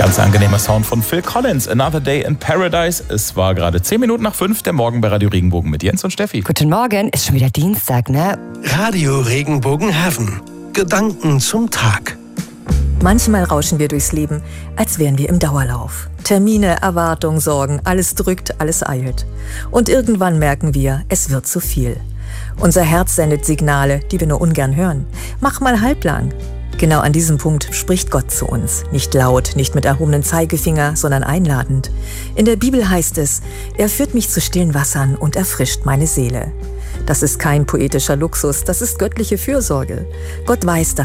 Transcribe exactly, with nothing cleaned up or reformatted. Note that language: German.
Ganz angenehmer Sound von Phil Collins, Another Day in Paradise. Es war gerade zehn Minuten nach fünf, der Morgen bei Radio Regenbogen mit Jens und Steffi. Guten Morgen, ist schon wieder Dienstag, ne? Radio Regenbogen Heaven. Gedanken zum Tag. Manchmal rauschen wir durchs Leben, als wären wir im Dauerlauf. Termine, Erwartungen, Sorgen, alles drückt, alles eilt. Und irgendwann merken wir, es wird zu viel. Unser Herz sendet Signale, die wir nur ungern hören. Mach mal halblang. Genau an diesem Punkt spricht Gott zu uns. Nicht laut, nicht mit erhobenem Zeigefinger, sondern einladend. In der Bibel heißt es, er führt mich zu stillen Wassern und erfrischt meine Seele. Das ist kein poetischer Luxus, das ist göttliche Fürsorge. Gott weiß, dass